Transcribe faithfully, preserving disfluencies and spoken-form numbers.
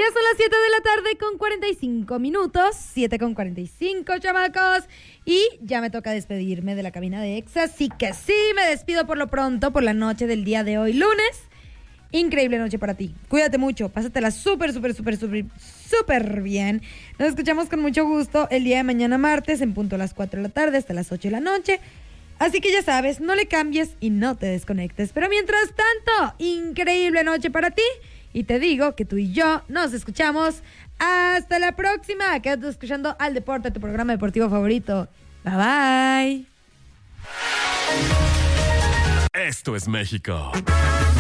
son las siete de la tarde con cuarenta y cinco minutos. siete con cuarenta y cinco, chamacos. Y ya me toca despedirme de la cabina de Exa. Así que sí, me despido por lo pronto, por la noche del día de hoy, lunes. Increíble noche para ti. Cuídate mucho. Pásatela súper, súper, súper, súper, súper bien. Nos escuchamos con mucho gusto el día de mañana martes en punto a las cuatro de la tarde hasta las ocho de la noche. Así que ya sabes, no le cambies y no te desconectes. Pero mientras tanto, increíble noche para ti. Y te digo que tú y yo nos escuchamos hasta la próxima. Quédate escuchando Al Deporte, tu programa deportivo favorito. Bye bye. Esto es México.